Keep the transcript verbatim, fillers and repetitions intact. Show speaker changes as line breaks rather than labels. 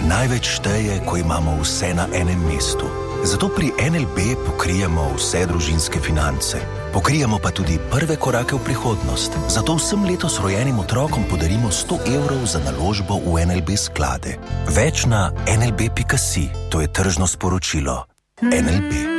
Največ šteje, ko imamo vse na enem mestu. Zato pri N L B pokrijemo vse družinske finance. Pokrijemo pa tudi prve korake v prihodnost. Zato vsem letos rojenim otrokom podarimo sto evrov za naložbo v N L B sklade. Več na N L B pika si. To je tržno sporočilo. N L B.